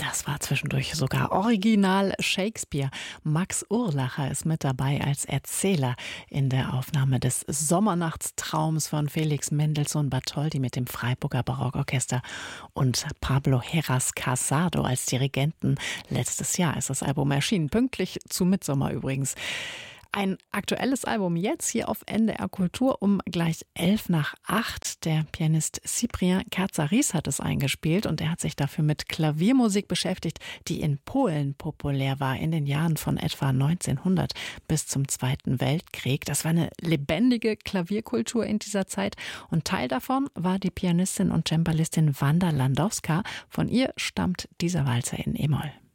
Das war zwischendurch sogar original Shakespeare. Max Urlacher ist mit dabei als Erzähler in der Aufnahme des Sommernachtstraums von Felix Mendelssohn Bartholdy mit dem Freiburger Barockorchester und Pablo Heras Casado als Dirigenten. Letztes Jahr ist das Album erschienen, pünktlich zu Mittsommer übrigens. Ein aktuelles Album jetzt hier auf NDR Kultur um gleich 7:11. Der Pianist Cyprien Katsaris hat es eingespielt und er hat sich dafür mit Klaviermusik beschäftigt, die in Polen populär war in den Jahren von etwa 1900 bis zum Zweiten Weltkrieg. Das war eine lebendige Klavierkultur in dieser Zeit und Teil davon war die Pianistin und Cembalistin Wanda Landowska. Von ihr stammt dieser Walzer in E-Moll.